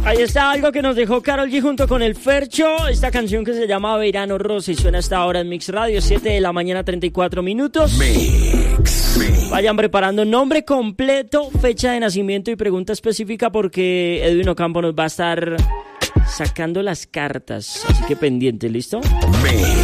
Ahí está algo que nos dejó Karol G junto con el Fercho. Esta canción que se llama Verano Rosa y suena hasta ahora en Mix Radio, 7 de la mañana, 34 minutos. Vayan preparando nombre completo, fecha de nacimiento y pregunta específica porque Edwin Ocampo nos va a estar sacando las cartas. Así que pendiente, ¿listo?